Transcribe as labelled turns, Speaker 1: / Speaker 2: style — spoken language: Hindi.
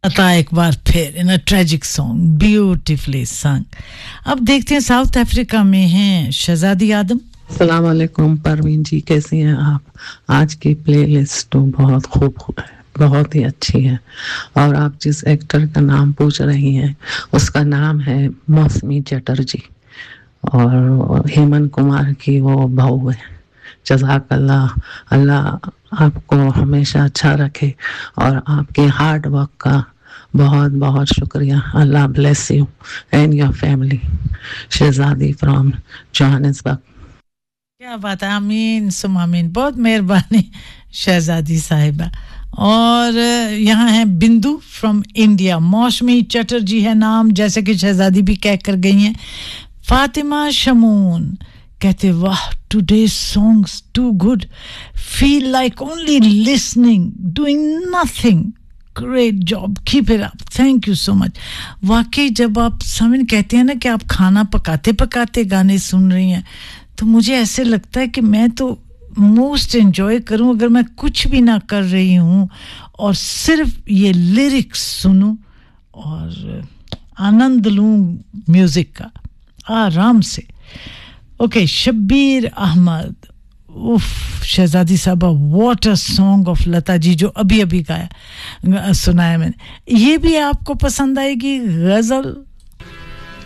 Speaker 1: लता एक बार फिर इन अ ट्रेजिक सॉन्ग ब्यूटीफुली संग. अब देखते हैं साउथ अफ्रीका में हैं शहजादी आदम.
Speaker 2: अस्सलाम वालेकुम परवीन जी, कैसी हैं आप? आज की प्लेलिस्ट तो बहुत खूब है, बहुत ही अच्छी है. और आप जिस एक्टर का नाम पूछ रही हैं उसका नाम है मौसमी चटर्जी और हेमंत कुमार की वो बहू है. जज़ाकल्लाह. अल्लाह आपको हमेशा अच्छा रखे और आपके हार्ड वर्क का बहुत बहुत शुक्रिया. अल्लाह bless you and your family. Shahzadi from Johannesburg.
Speaker 1: क्या बात है. आमीन सुम आमीन. बहुत मेहरबानी शहजादी साहिबा. और यहाँ है बिंदु फ्रॉम इंडिया. मौसमी चटर्जी है नाम, जैसे कि शहजादी भी कह कर गई हैं. फातिमा शमून कहते वाह today songs to good, feel like only listening doing nothing. Great job, keep it up, thank you so much. वाकई जब आप समन कहते हैं ना कि आप खाना पकाते पकाते गाने सुन रही हैं तो मुझे ऐसे लगता है कि मैं तो मोस्ट एंजॉय करूं अगर मैं कुछ भी ना कर रही हूं और सिर्फ ये लिरिक्स सुनूं और आनंद लूं म्यूजिक का आराम से. ओके, शब्बीर अहमद. उफ शहजादी साहबा, what a song of Lata ji जो अभी अभी गाया सुनाया मैंने. ये भी आपको पसंद आएगी गजल